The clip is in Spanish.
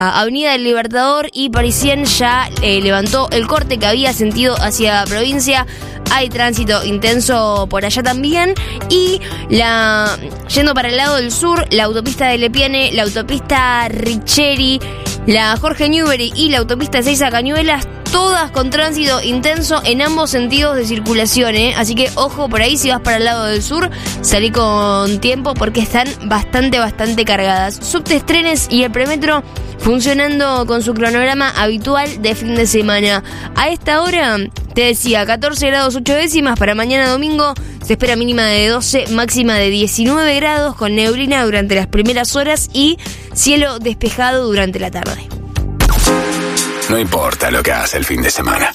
Avenida del Libertador y Parisien ya levantó el corte que había sentido hacia provincia. Hay tránsito intenso por allá también. Y yendo para el lado del sur, la autopista de Lepiane, la autopista Richeri, la Jorge Newbery y la autopista 6 a Cañuelas, todas con tránsito intenso en ambos sentidos de circulación, Así que ojo por ahí, si vas para el lado del sur, salí con tiempo porque están bastante cargadas. Subtes, trenes y el premetro funcionando con su cronograma habitual de fin de semana. A esta hora, te decía, 14 grados 8 décimas para mañana domingo. Se espera mínima de 12, máxima de 19 grados con neblina durante las primeras horas y cielo despejado durante la tarde. No importa lo que hace el fin de semana.